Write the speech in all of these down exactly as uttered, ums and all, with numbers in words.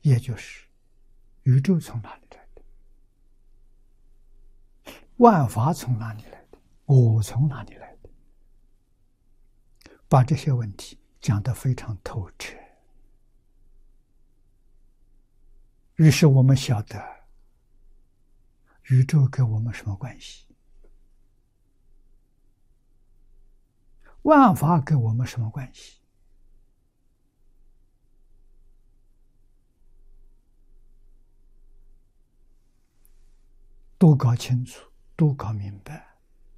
也就是宇宙从哪里来的，万法从哪里来的，我从哪里来的，把这些问题讲得非常透彻。于是我们晓得宇宙跟我们什么关系，万法跟我们什么关系，都搞清楚，都搞明白，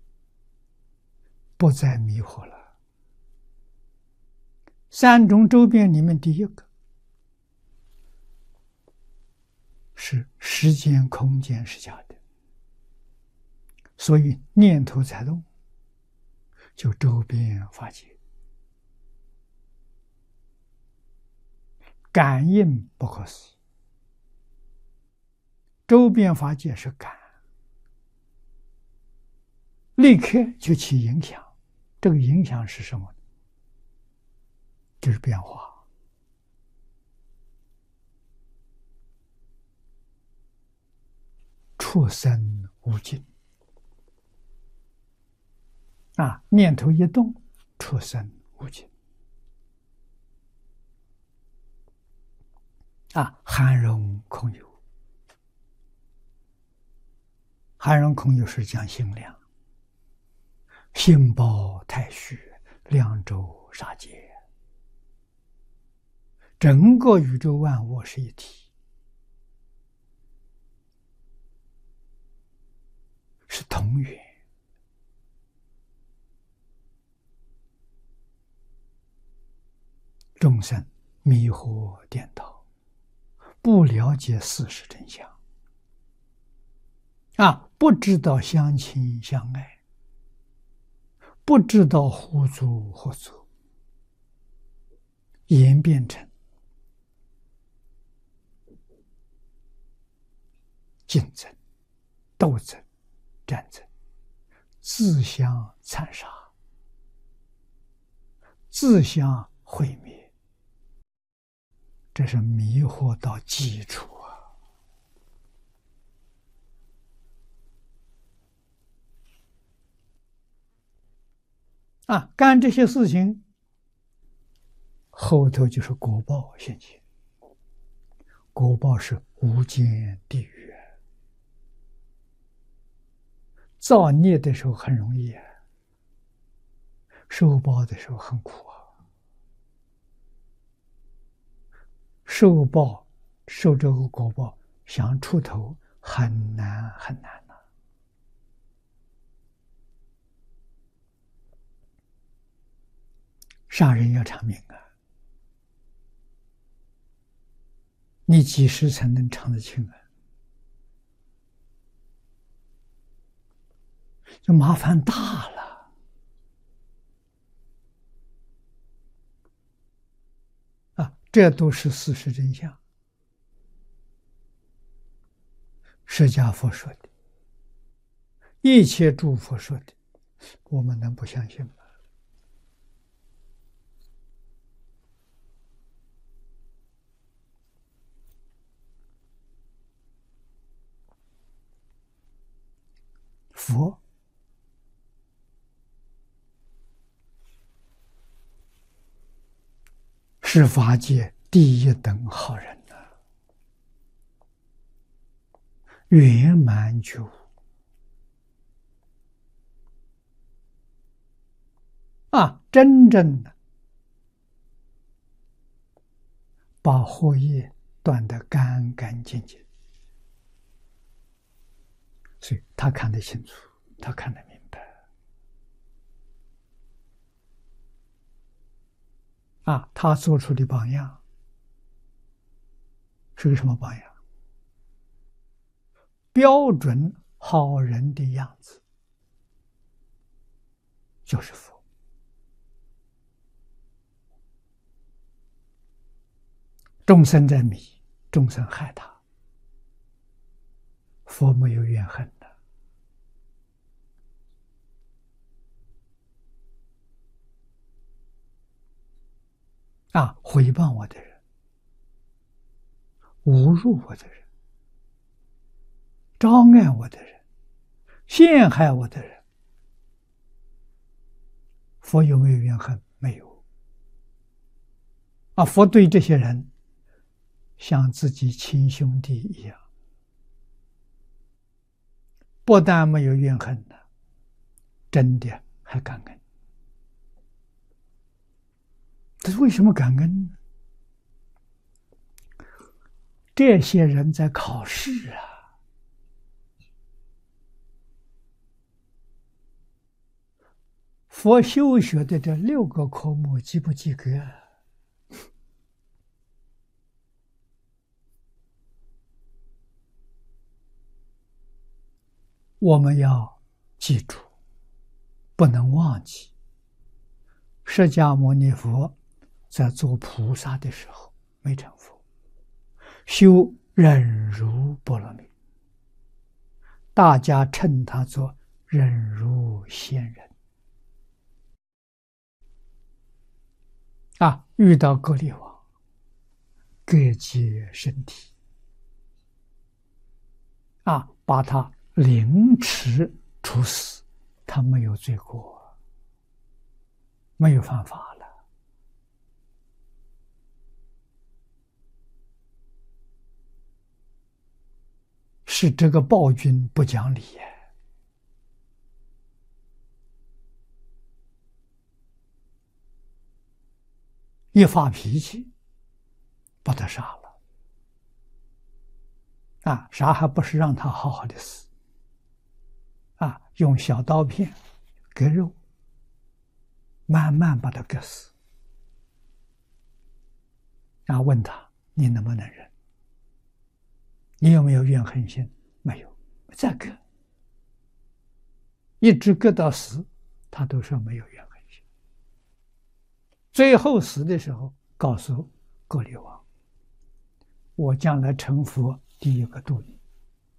不再迷惑了。三种周边里面，第一个是时间空间是假的，所以念头才动，就周边法界。感应不可思议，周边法界是感，立刻就起影响。这个影响是什么？就是变化。出生无尽啊！念头一动，出生无尽啊！含容空有，含容空有是讲心量，心包太虚，量周杀界，整个宇宙万物是一体，是同源。众生迷惑颠倒，不了解事实真相啊，不知道相亲相爱，不知道互助合作，演变成竞争、斗争、战争，自相残杀，自相毁灭。这是迷惑到基础啊！啊，干这些事情，后头就是果报现前。果报是无间地狱，造孽的时候很容易，受报的时候很苦啊。受报，受这个果报，想出头很难很难了。杀人要偿命啊！你几时才能偿得清啊？就麻烦大了啊！这都是事实真相。释迦佛说的，一切诸佛说的，我们能不相信吗？佛是法界第一等好人呐、啊，圆满觉悟啊，真正的把惑业断得干干净净，所以他看得清楚，他看得明白啊，他做出的榜样是个什么榜样？标准好人的样子就是佛。众生在迷，众生害他，佛没有怨恨的啊！毁谤我的人， 侮辱我的人、障碍我的人、陷害我的人，佛有没有怨恨？没有。啊，佛对这些人像自己亲兄弟一样，不但没有怨恨呢，真的还感恩。这是为什么感恩呢？这些人在考试啊，佛修学的这六个科目及不及格？我们要记住，不能忘记。释迦牟尼佛在做菩萨的时候没成佛，修忍辱波罗蜜，大家称他做忍辱仙人。啊，遇到割裂王，割截身体，啊，把他凌迟处死，他没有罪过，没有犯法了。是这个暴君不讲理呀！一发脾气，把他杀了。啊，杀还不是让他好好的死。啊，用小刀片割肉，慢慢把他割死。然后问他：“你能不能忍？你有没有怨恨心？”没有。再割，一直割到死，他都说没有怨恨心。最后死的时候，告诉割裂王：“我将来成佛，第一个度你。”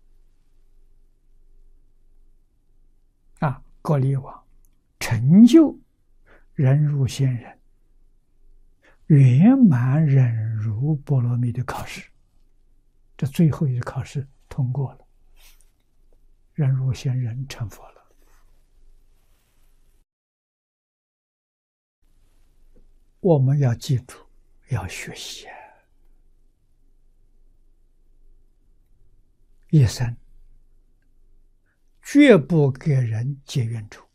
啊，割裂王成就忍辱仙人，圆满忍辱波罗蜜的考试，这最后一个考试通过了，忍辱仙人成佛了。我们要记住，要学习啊，一生绝不给人结冤仇。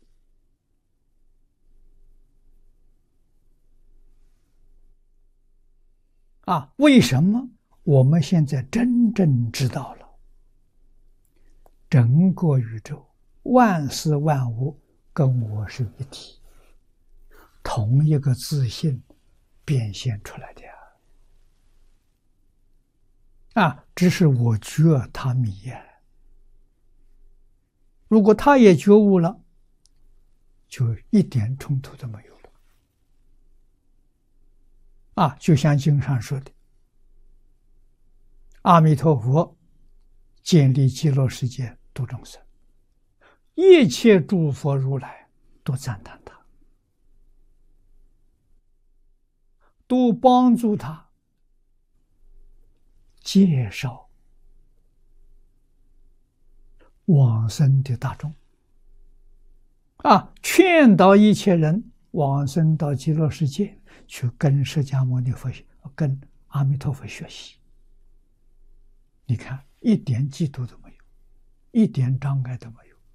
啊，为什么？我们现在真正知道了，整个宇宙万事万物跟我是一体，同一个自信变现出来的呀！啊，只是我觉他迷呀。如果他也觉悟了，就一点冲突都没有了。啊，就像经上说的，阿弥陀佛建立极乐世界度众生，一切诸佛如来都赞叹他，都帮助他介绍往生的大众，啊，劝导一切人往生到极乐世界，去跟释迦牟尼佛、跟阿弥陀佛学习。你看，一点嫉妒都没有，一点障碍都没有。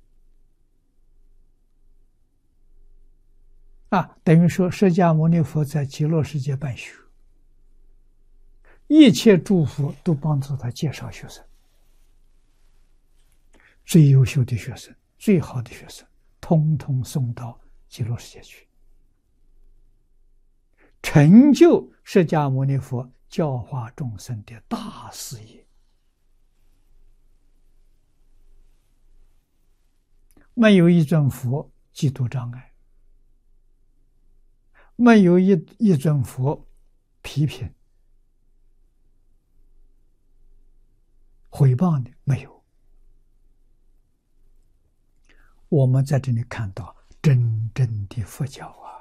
啊，等于说释迦牟尼佛在极乐世界办学，一切诸佛都帮助他介绍学生，最优秀的学生、最好的学生，通通送到极乐世界去，成就释迦牟尼佛教化众生的大事业。没有一尊佛嫉妒障碍，没有一一尊佛批评毁谤的，没有。我们在这里看到真正的佛教啊，